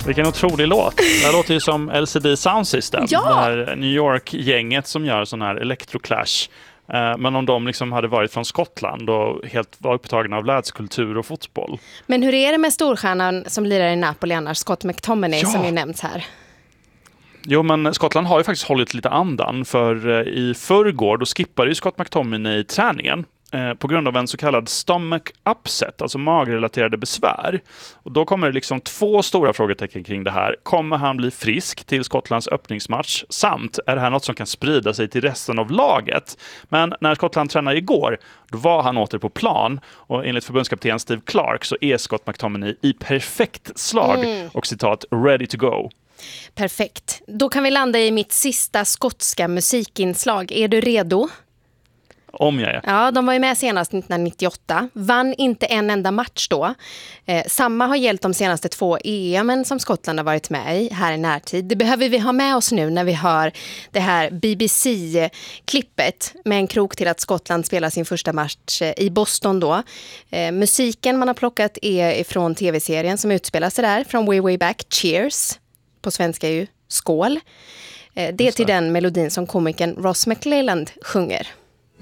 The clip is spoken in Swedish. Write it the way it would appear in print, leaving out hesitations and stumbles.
Vilken otrolig låt. Det här låter ju som LCD Sound System. Ja! Det här New York-gänget som gör sån här electroclash. Men om de liksom hade varit från Skottland och helt var upptagna av lädskultur och fotboll. Men hur är det med storstjärnan som lirar i Napoli annars, Scott McTominay, Ja. som ju nämnts här? Jo, men Skottland har ju faktiskt hållit lite andan, för i förrgår då skippade ju Scott McTominay träningen på grund av en så kallad stomach upset, alltså magrelaterade besvär. Och då kommer det liksom 2 stora frågetecken kring det här. Kommer han bli frisk till Skottlands öppningsmatch? Samt, är det här något som kan sprida sig till resten av laget? Men när Skottland tränade igår, då var han åter på plan. Och enligt förbundskapten Steve Clark så är Scott McTominay i perfekt slag och citat, ready to go. Perfekt. Då kan vi landa i mitt sista skotska musikinslag. Är du redo? Om jag är. Ja, de var ju med senast 1998. Vann inte en enda match då. Samma har gällt de senaste 2 EM som Skottland har varit med i här i närtid. Det behöver vi ha med oss nu när vi hör det här BBC-klippet med en krok till att Skottland spelar sin första match i Boston då. Musiken man har plockat är från tv-serien som utspelar sig där, från Way Back, Cheers. På svenska är ju skål. Det är till den melodin som komikern Ross McClelland sjunger.